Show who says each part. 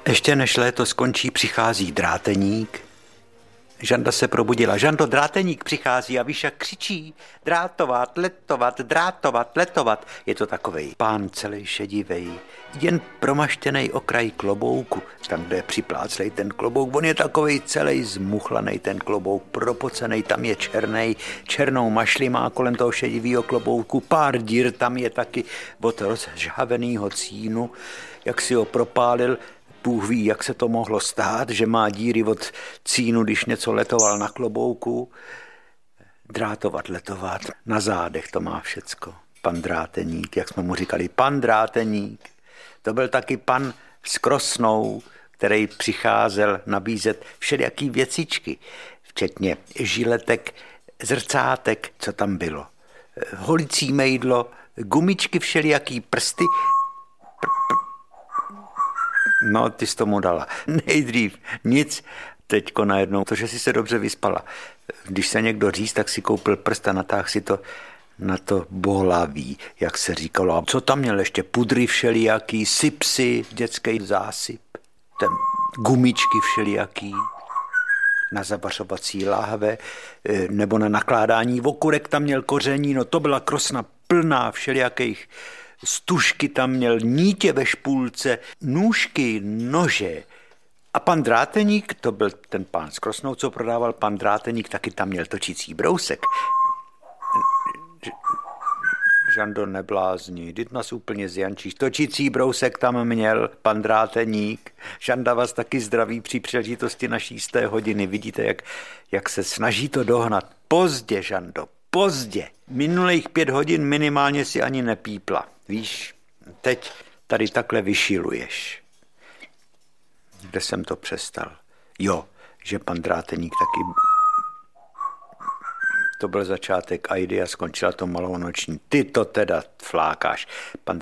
Speaker 1: Ještě než léto skončí, přichází dráteník. Žanda se probudila. Žando, dráteník přichází a víš, jak křičí. Drátovat, letovat, drátovat, letovat. Je to takovej pán celý šedivej, jen promaštěnej okraj klobouku. Tam, kde je připláclej ten klobouk, on je takovej celý zmuchlanej, ten klobouk propocenej, tam je černej, černou mašli má kolem toho šedivého klobouku, pár dír tam je taky od rozžhavenýho cínu, jak si ho propálil. Bůh ví, jak se to mohlo stát, že má díry od cínu, když něco letoval na klobouku. Drátovat, letovat, na zádech to má všecko. Pan dráteník, jak jsme mu říkali, pan dráteník. To byl taky pan s krosnou, který přicházel nabízet všelijaký věcičky, včetně žiletek, zrcátek, co tam bylo. Holicí mejdlo, gumičky všelijaký, prsty. No, ty jsi tomu dala. Nejdřív nic, teďko najednou, to, že jsi se dobře vyspala. Když se někdo říct, tak si koupil prst a natáhl si to na to bohlaví, jak se říkalo. A co tam měl ještě? Pudry všelijaký, sypsy, dětský zásyp, ten gumičky všelijaký, na zabařovací láhve, nebo na nakládání okurek tam měl koření, no to byla krosna plná všelijakých. Stužky tam měl, nítě ve špůlce, nůžky, nože. A pan dráteník, to byl ten pán s krosnou, co prodával pan dráteník, taky tam měl točící brousek. Žando, neblázni, teď nás úplně zjančíš. Točící brousek tam měl pan dráteník. Žanda vás taky zdraví při příležitosti naší 100. hodiny. Vidíte, jak se snaží to dohnat. Pozdě, Žando, pozdě. Minulých 5 hodin minimálně si ani nepípla. Víš, teď tady takhle vyšiluješ. Kde jsem to přestal? Jo, že pan dráteník taky... To byl začátek Aidy a skončila to malou noční. Ty to teda flákáš. Pan